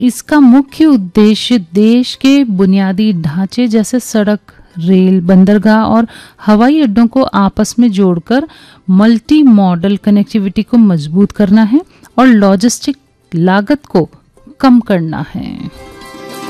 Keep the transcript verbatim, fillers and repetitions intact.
इसका मुख्य उद्देश्य देश के बुनियादी ढांचे जैसे सड़क, रेल, बंदरगाह और हवाई अड्डों को आपस में जोड़कर मल्टी मॉडल कनेक्टिविटी को मजबूत करना है और लॉजिस्टिक लागत को कम करना है।